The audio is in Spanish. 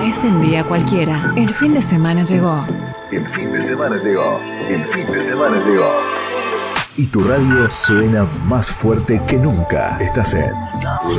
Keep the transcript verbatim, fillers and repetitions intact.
Es un día cualquiera. El fin de semana llegó. El fin de semana llegó. El fin de semana llegó. Y tu radio suena más fuerte que nunca. Estás en